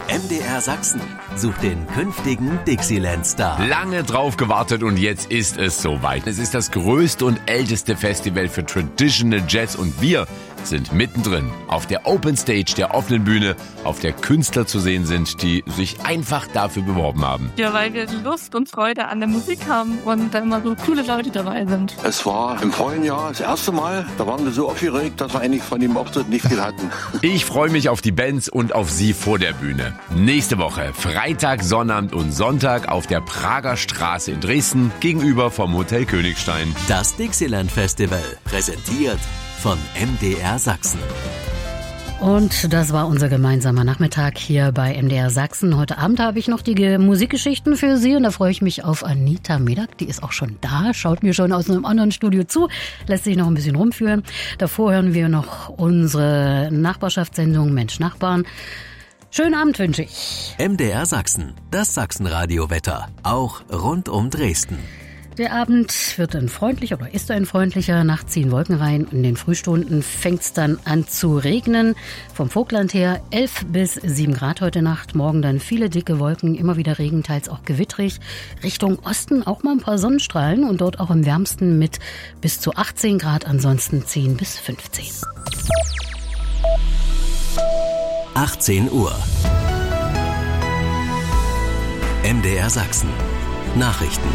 MDR Sachsen sucht den künftigen Dixieland-Star. Lange drauf gewartet und jetzt ist es soweit. Es ist das größte und älteste Festival für Traditional Jazz und wir sind mittendrin auf der Open Stage, der offenen Bühne, auf der Künstler zu sehen sind, die sich einfach dafür beworben haben. Ja, weil wir Lust und Freude an der Musik haben und da immer so coole Leute dabei sind. Es war im vorigen Jahr das erste Mal, da waren wir so aufgeregt, dass wir eigentlich von dem Auftritt nicht viel hatten. Ich freue mich auf die Bands und auf Sie vor der Bühne. Nächste Woche, Freitag, Sonnabend und Sonntag auf der Prager Straße in Dresden gegenüber vom Hotel Königstein. Das Dixieland Festival, präsentiert von MDR Sachsen. Und das war unser gemeinsamer Nachmittag hier bei MDR Sachsen. Heute Abend habe ich noch die Musikgeschichten für Sie und da freue ich mich auf Anita Medak. Die ist auch schon da, schaut mir schon aus einem anderen Studio zu, lässt sich noch ein bisschen rumführen. Davor hören wir noch unsere Nachbarschaftssendung Mensch Nachbarn. Schönen Abend wünsche ich. MDR Sachsen, das Sachsenradio-Wetter, auch rund um Dresden. Der Abend wird dann freundlicher oder ist ein freundlicher. Nachts ziehen Wolken rein. In den Frühstunden fängt es dann an zu regnen. Vom Vogtland her 11 bis 7 Grad heute Nacht. Morgen dann viele dicke Wolken, immer wieder Regen, teils auch gewittrig. Richtung Osten auch mal ein paar Sonnenstrahlen und dort auch im wärmsten mit bis zu 18 Grad. Ansonsten 10 bis 15. 18 Uhr. MDR Sachsen. Nachrichten.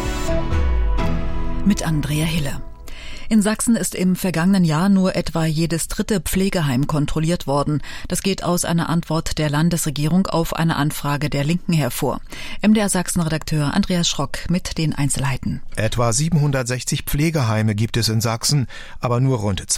Mit Andrea Hille. In Sachsen ist im vergangenen Jahr nur etwa jedes dritte Pflegeheim kontrolliert worden. Das geht aus einer Antwort der Landesregierung auf eine Anfrage der Linken hervor. MDR Sachsen-Redakteur Andreas Schrock mit den Einzelheiten. Etwa 760 Pflegeheime gibt es in Sachsen, aber nur rund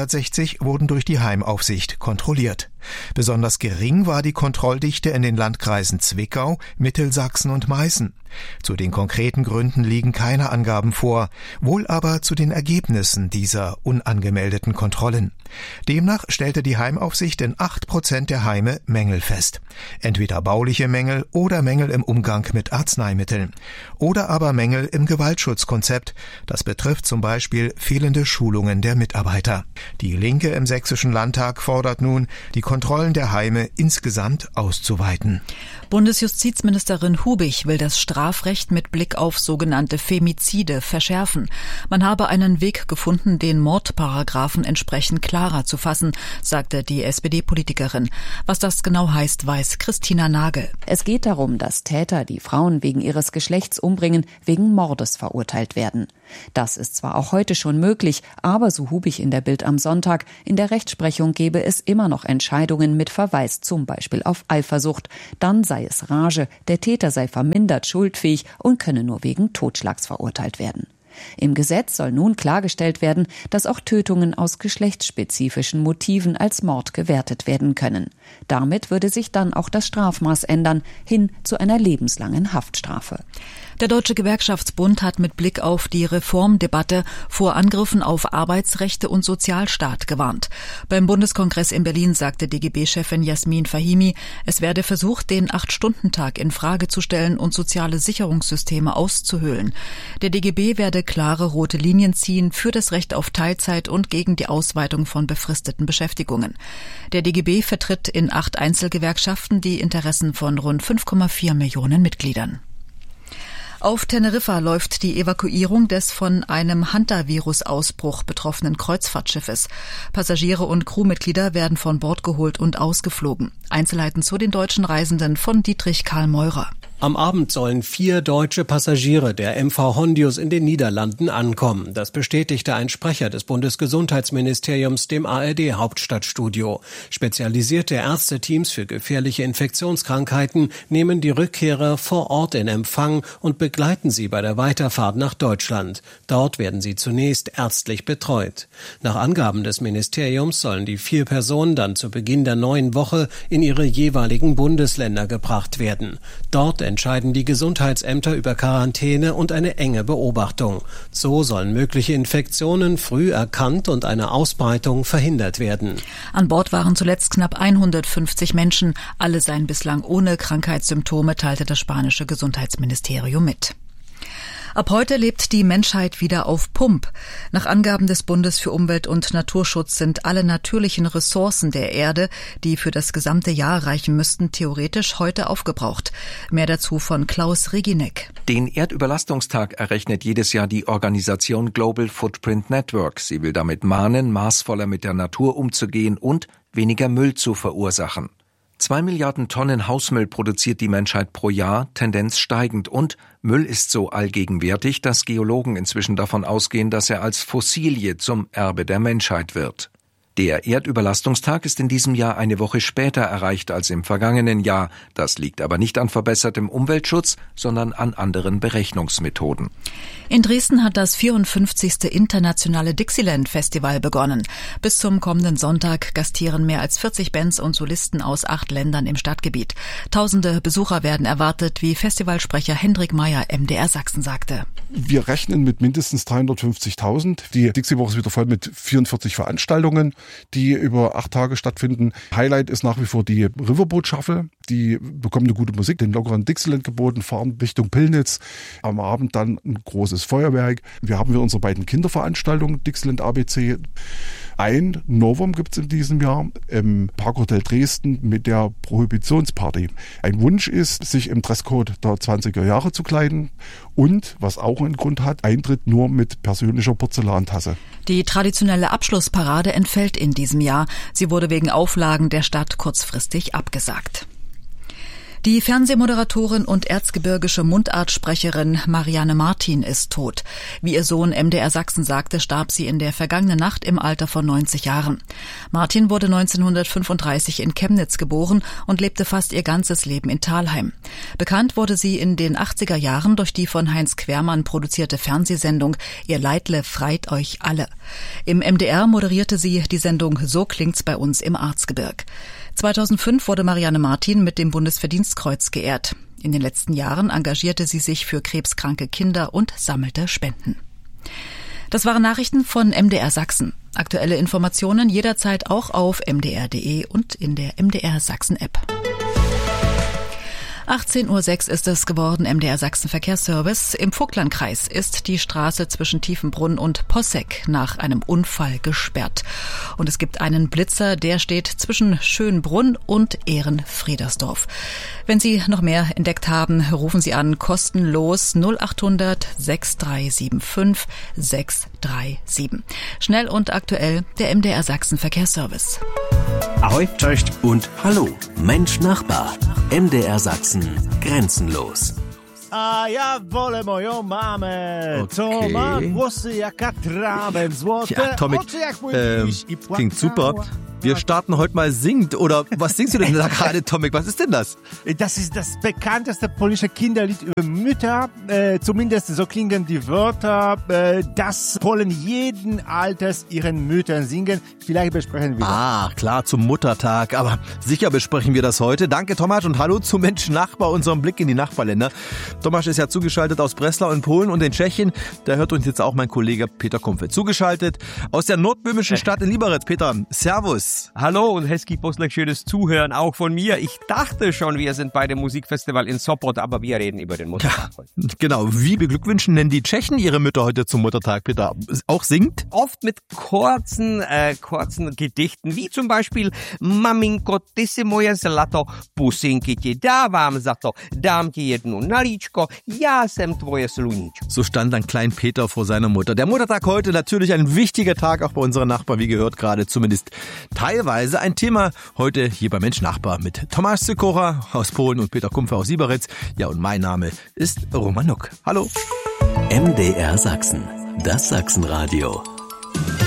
260 wurden durch die Heimaufsicht kontrolliert. Besonders gering war die Kontrolldichte in den Landkreisen Zwickau, Mittelsachsen und Meißen. Zu den konkreten Gründen liegen keine Angaben vor, wohl aber zu den Ergebnissen dieser unangemeldeten Kontrollen. Demnach stellte die Heimaufsicht in 8% der Heime Mängel fest. Entweder bauliche Mängel oder Mängel im Umgang mit Arzneimitteln. Oder aber Mängel im Gewaltschutzkonzept. Das betrifft zum Beispiel fehlende Schulungen der Mitarbeiter. Die Linke im Sächsischen Landtag fordert nun, die Kontrollen der Heime insgesamt auszuweiten. Bundesjustizministerin Hubig will das Strafrecht mit Blick auf sogenannte Femizide verschärfen. Man habe einen Weg gefunden, den Mordparagraphen entsprechend klarer zu fassen, sagte die SPD-Politikerin. Was das genau heißt, weiß Christina Nagel. Es geht darum, dass Täter, die Frauen wegen ihres Geschlechts umbringen, wegen Mordes verurteilt werden. Das ist zwar auch heute schon möglich, aber so Hubig in der Bild am Sonntag, in der Rechtsprechung gebe es immer noch Entscheidungen mit Verweis zum Beispiel auf Eifersucht. Dann sei es Rage, der Täter sei vermindert schuldfähig und könne nur wegen Totschlags verurteilt werden. Im Gesetz soll nun klargestellt werden, dass auch Tötungen aus geschlechtsspezifischen Motiven als Mord gewertet werden können. Damit würde sich dann auch das Strafmaß ändern, hin zu einer lebenslangen Haftstrafe. Der Deutsche Gewerkschaftsbund hat mit Blick auf die Reformdebatte vor Angriffen auf Arbeitsrechte und Sozialstaat gewarnt. Beim Bundeskongress in Berlin sagte DGB-Chefin Jasmin Fahimi, es werde versucht, den 8-Stunden-Tag in Frage zu stellen und soziale Sicherungssysteme auszuhöhlen. Der DGB werde klare rote Linien ziehen für das Recht auf Teilzeit und gegen die Ausweitung von befristeten Beschäftigungen. Der DGB vertritt in 8 Einzelgewerkschaften die Interessen von rund 5,4 Millionen Mitgliedern. Auf Teneriffa läuft die Evakuierung des von einem Hantavirus-Ausbruch betroffenen Kreuzfahrtschiffes. Passagiere und Crewmitglieder werden von Bord geholt und ausgeflogen. Einzelheiten zu den deutschen Reisenden von Dietrich Karl Meurer. Am Abend sollen 4 deutsche Passagiere der MV Hondius in den Niederlanden ankommen. Das bestätigte ein Sprecher des Bundesgesundheitsministeriums dem ARD-Hauptstadtstudio. Spezialisierte Ärzteteams für gefährliche Infektionskrankheiten nehmen die Rückkehrer vor Ort in Empfang und begleiten sie bei der Weiterfahrt nach Deutschland. Dort werden sie zunächst ärztlich betreut. Nach Angaben des Ministeriums sollen die 4 Personen dann zu Beginn der neuen Woche in ihre jeweiligen Bundesländer gebracht werden. Dort entscheiden die Gesundheitsämter über Quarantäne und eine enge Beobachtung. So sollen mögliche Infektionen früh erkannt und eine Ausbreitung verhindert werden. An Bord waren zuletzt knapp 150 Menschen. Alle seien bislang ohne Krankheitssymptome, teilte das spanische Gesundheitsministerium mit. Ab heute lebt die Menschheit wieder auf Pump. Nach Angaben des Bundes für Umwelt und Naturschutz sind alle natürlichen Ressourcen der Erde, die für das gesamte Jahr reichen müssten, theoretisch heute aufgebraucht. Mehr dazu von Klaus Regineck. Den Erdüberlastungstag errechnet jedes Jahr die Organisation Global Footprint Network. Sie will damit mahnen, maßvoller mit der Natur umzugehen und weniger Müll zu verursachen. 2 Milliarden Tonnen Hausmüll produziert die Menschheit pro Jahr, Tendenz steigend. Und Müll ist so allgegenwärtig, dass Geologen inzwischen davon ausgehen, dass er als Fossilie zum Erbe der Menschheit wird. Der Erdüberlastungstag ist in diesem Jahr eine Woche später erreicht als im vergangenen Jahr. Das liegt aber nicht an verbessertem Umweltschutz, sondern an anderen Berechnungsmethoden. In Dresden hat das 54. internationale Dixieland Festival begonnen. Bis zum kommenden Sonntag gastieren mehr als 40 Bands und Solisten aus 8 Ländern im Stadtgebiet. Tausende Besucher werden erwartet, wie Festivalsprecher Hendrik Meyer MDR Sachsen sagte. Wir rechnen mit mindestens 350.000. Die Dixie-Woche ist wieder voll mit 44 Veranstaltungen, die über 8 Tage stattfinden. Highlight ist nach wie vor die Riverboat Shuffle. Die bekommen eine gute Musik, den lockeren Dixieland geboten, fahren Richtung Pillnitz. Am Abend dann ein großes Feuerwerk. Wir haben unsere beiden Kinderveranstaltungen, Dixieland ABC. Ein Novum gibt es in diesem Jahr im Parkhotel Dresden mit der Prohibitionsparty. Ein Wunsch ist, sich im Dresscode der 20er Jahre zu kleiden und, was auch einen Grund hat, Eintritt nur mit persönlicher Porzellantasse. Die traditionelle Abschlussparade entfällt in diesem Jahr. Sie wurde wegen Auflagen der Stadt kurzfristig abgesagt. Die Fernsehmoderatorin und erzgebirgische Mundartsprecherin Marianne Martin ist tot. Wie ihr Sohn MDR Sachsen sagte, starb sie in der vergangenen Nacht im Alter von 90 Jahren. Martin wurde 1935 in Chemnitz geboren und lebte fast ihr ganzes Leben in Thalheim. Bekannt wurde sie in den 80er Jahren durch die von Heinz Quermann produzierte Fernsehsendung Ihr Leidle freit euch alle. Im MDR moderierte sie die Sendung So klingt's bei uns im Erzgebirg. 2005 wurde Marianne Martin mit dem Bundesverdienstkreuz geehrt. In den letzten Jahren engagierte sie sich für krebskranke Kinder und sammelte Spenden. Das waren Nachrichten von MDR Sachsen. Aktuelle Informationen jederzeit auch auf mdr.de und in der MDR Sachsen App. 18:06 Uhr ist es geworden, MDR Sachsen Verkehrsservice. Im Vogtlandkreis ist die Straße zwischen Tiefenbrunn und Posseck nach einem Unfall gesperrt. Und es gibt einen Blitzer, der steht zwischen Schönbrunn und Ehrenfriedersdorf. Wenn Sie noch mehr entdeckt haben, rufen Sie an, kostenlos 0800 6375 637. Schnell und aktuell der MDR Sachsen Verkehrsservice. Ahoi, cześć und hallo. Mensch Nachbar. MDR Sachsen. Grenzenlos. A ja wolę moją mamę, okay. Co ma włosy jak Traben, złote ja, Tomek, oczy jak mój i klingt super. Wir starten heute mal singend, oder was singst du denn da gerade, Tomek? Was ist denn das? Das ist das bekannteste polnische Kinderlied über Mütter, zumindest so klingen die Wörter, das Polen jeden Alters ihren Müttern singen. Vielleicht besprechen wir das. Ah, klar, zum Muttertag, aber sicher besprechen wir das heute. Danke, Tomasz, und hallo zu Mensch Nachbar, unserem Blick in die Nachbarländer. Tomasz ist ja zugeschaltet aus Breslau in Polen und in Tschechien. Da hört uns jetzt auch mein Kollege Peter Kumpel zugeschaltet aus der nordböhmischen Stadt in Liberec. Peter, servus. Hallo und hezký poslech, schönes Zuhören auch von mir. Ich dachte schon, wir sind bei dem Musikfestival in Sopot, aber wir reden über den Muttertag heute. Genau, wie beglückwünschen denn die Tschechen ihre Mütter heute zum Muttertag, Peter? Auch singt? Oft mit kurzen Gedichten, wie zum Beispiel Maminko, ty si moje zlato, pusinky ti dávám za to, dám ti jednu nalíčko, já jsem tvoje sluníčko. So stand dann Klein Peter vor seiner Mutter. Der Muttertag heute natürlich ein wichtiger Tag, auch bei unseren Nachbarn, wie gehört gerade, zumindest teilweise ein Thema heute hier bei Mensch Nachbar mit Tomasz Sykora aus Polen und Peter Kumpfer aus Liberec. Ja, und mein Name ist Roman Nock. Hallo. MDR Sachsen, das Sachsenradio.